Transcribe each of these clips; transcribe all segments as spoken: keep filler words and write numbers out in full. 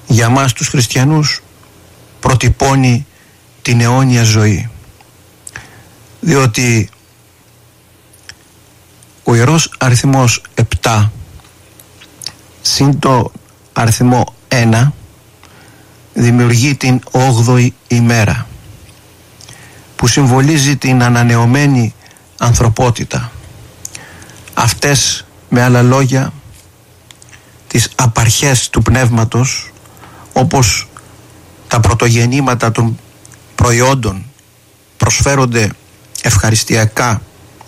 για μας τους χριστιανούς προτυπώνει την αιώνια ζωή, διότι ο ιερός αριθμός επτά συν το αριθμό ένα δημιουργεί την όγδοη ημέρα, που συμβολίζει την ανανεωμένη ανθρωπότητα. Αυτές, με άλλα λόγια, τις απαρχές του πνεύματος, όπως τα πρωτογεννήματα των προϊόντων προσφέρονται ευχαριστιακά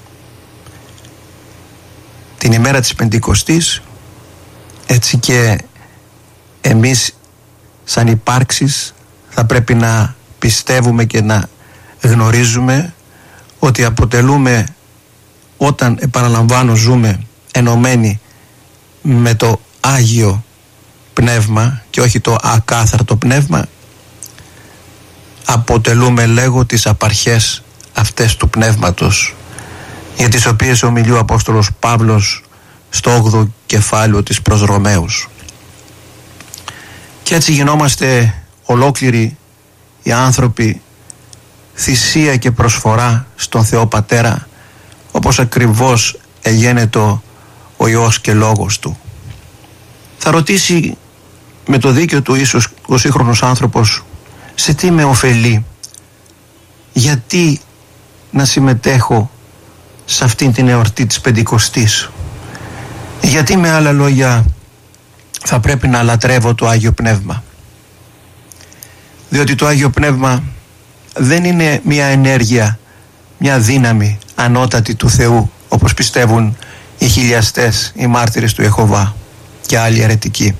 την ημέρα της Πεντηκοστής, έτσι και εμείς σαν υπάρξεις θα πρέπει να πιστεύουμε και να γνωρίζουμε ότι αποτελούμε, όταν επαναλαμβάνω ζούμε ενωμένοι με το Άγιο Πνεύμα και όχι το ακάθαρτο πνεύμα, αποτελούμε, λέγω, τις απαρχές αυτές του πνεύματος, για τις οποίες ομιλεί ο Απόστολος Παύλος στο όγδοο κεφάλαιο της προς Ρωμαίους. Και έτσι γινόμαστε ολόκληροι οι άνθρωποι θυσία και προσφορά στον Θεό Πατέρα, όπως ακριβώς εγένετο ο Υιός και Λόγος Του. Θα ρωτήσει με το δίκαιο του ίσως ο σύγχρονος άνθρωπος, σε τι με ωφελεί, γιατί να συμμετέχω σε αυτήν την εορτή της Πεντηκοστής, γιατί με άλλα λόγια θα πρέπει να λατρεύω το Άγιο Πνεύμα. Διότι το Άγιο Πνεύμα δεν είναι μια ενέργεια, μια δύναμη ανώτατη του Θεού, όπως πιστεύουν οι χιλιαστές, οι μάρτυρες του Ιεχωβά και άλλοι αιρετικοί.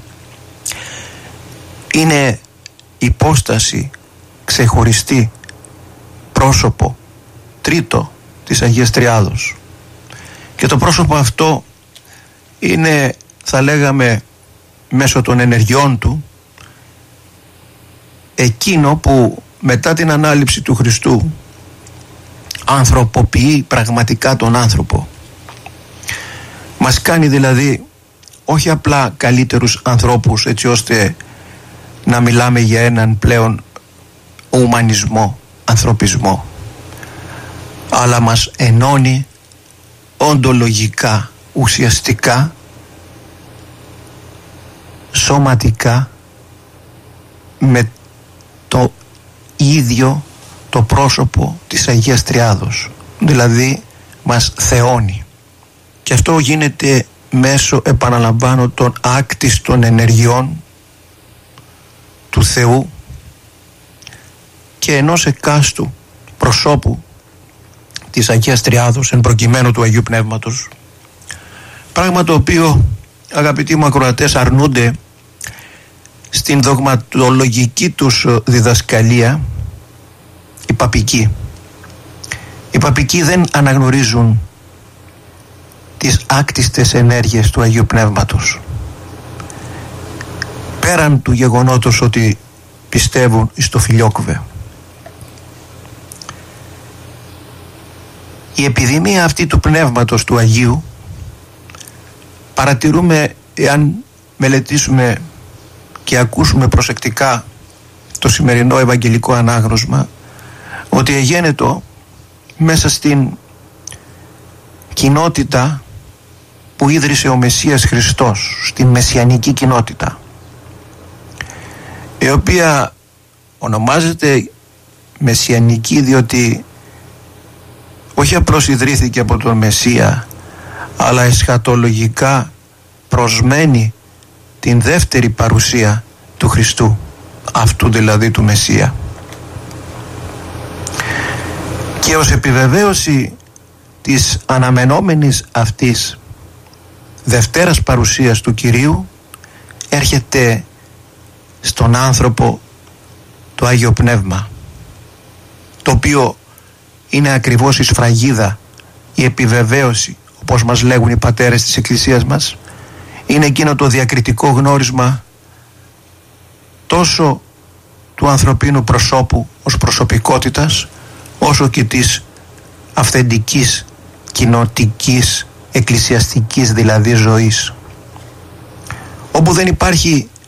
Είναι υπόσταση, ξεχωριστή, πρόσωπο, τρίτο της Αγίας Τριάδος. Και το πρόσωπο αυτό είναι, θα λέγαμε, μέσω των ενεργειών του, εκείνο που μετά την ανάληψη του Χριστού ανθρωποποιεί πραγματικά τον άνθρωπο. Μας κάνει δηλαδή όχι απλά καλύτερους ανθρώπους, έτσι ώστε να μιλάμε για έναν πλέον ουμανισμό, ανθρωπισμό, αλλά μας ενώνει οντολογικά, ουσιαστικά, σωματικά με το ίδιο το πρόσωπο της Αγίας Τριάδος, δηλαδή μας θεώνει. Και αυτό γίνεται μέσω, επαναλαμβάνω, των άκτιστων ενεργειών του Θεού και ενός εκάστου προσώπου της Αγίας Τριάδος, εν προκειμένου του Αγίου Πνεύματος, πράγμα το οποίο, αγαπητοί μου ακροατές, αρνούνται στην δογματολογική τους διδασκαλία οι παπικοί. Οι παπικοί δεν αναγνωρίζουν τις άκτιστες ενέργειες του Αγίου Πνεύματος, πέραν του γεγονότος ότι πιστεύουν στο φιλιόκουβε. Η επιδημία αυτή του Πνεύματος του Αγίου παρατηρούμε, εάν μελετήσουμε και ακούσουμε προσεκτικά το σημερινό Ευαγγελικό Ανάγνωσμα, ότι εγένετο μέσα στην κοινότητα που ίδρυσε ο Μεσσίας Χριστός, στην μεσιανική κοινότητα, η οποία ονομάζεται μεσιανική διότι όχι απλώς ιδρύθηκε από τον Μεσσία, αλλά εσχατολογικά προσμένει την δεύτερη παρουσία του Χριστού, αυτού δηλαδή του Μεσσία. Και ως επιβεβαίωση της αναμενόμενης αυτής δευτέρας παρουσίας του Κυρίου έρχεται στον άνθρωπο το Άγιο Πνεύμα, το οποίο είναι ακριβώς η σφραγίδα, η επιβεβαίωση, όπως μας λέγουν οι πατέρες της Εκκλησίας μας, είναι εκείνο το διακριτικό γνώρισμα τόσο του ανθρωπίνου προσώπου ως προσωπικότητας, όσο και της αυθεντικής, κοινοτικής, εκκλησιαστικής δηλαδή ζωής. Όπου δεν υπάρχει